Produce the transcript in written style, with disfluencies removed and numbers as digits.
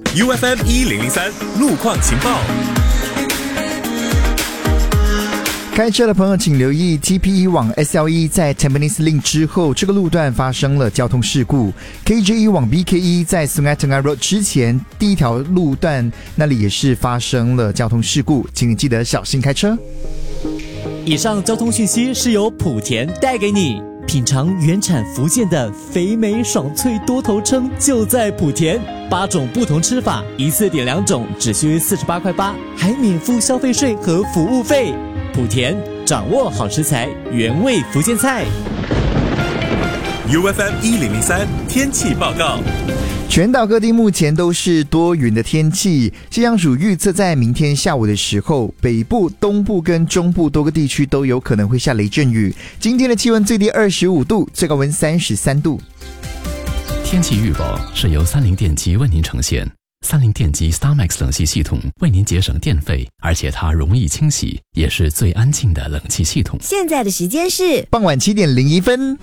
UFM 1003路况情报。 开车的朋友请留意 TPE 往 SLE 在 Tampines Link 之后，这个路段发生了交通事故。KJE 往 BKE 在 Sungai Tengah Road 之前第一条路段那里也是发生了交通事故，请你记得小心开车。 以上交通讯息是由莆田带给你。品尝原产福建的肥美爽脆多头鲭，就在莆田，8种不同吃法，一次点2种，只需48块8，还免付消费税和服务费。莆田掌握好食材，原味福建菜。 UFM 1003天气报告。 全岛各地目前都是多云的天气，气象署预测在明天下午的时候，北部、东部跟中部多个地区都有可能会下雷阵雨。今天的气温最低25度，最高温33度。 天气预报是由30电机为您呈现。30电机 StarMax 冷气系统为您节省电费，而且它容易清洗，也是最安静的冷气系统。 现在的时间是傍晚7点01分。